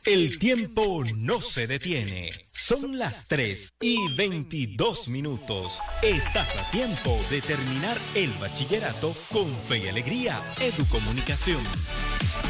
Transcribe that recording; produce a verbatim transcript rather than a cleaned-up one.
El tiempo no se detiene. Son las tres y veintidós minutos. Estás a tiempo de terminar el bachillerato con fe y alegría. Educomunicación.